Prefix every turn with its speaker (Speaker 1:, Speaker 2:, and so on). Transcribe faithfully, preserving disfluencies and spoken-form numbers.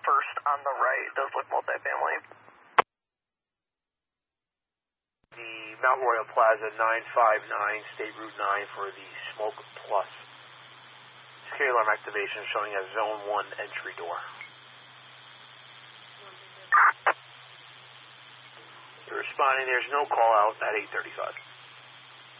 Speaker 1: first on the right does look multifamily.
Speaker 2: The Mount Royal Plaza nine five nine, State Route nine for the Smoke Plus. Security alarm activation showing as Zone one entry door. You're responding, there's no call out at eight thirty-five.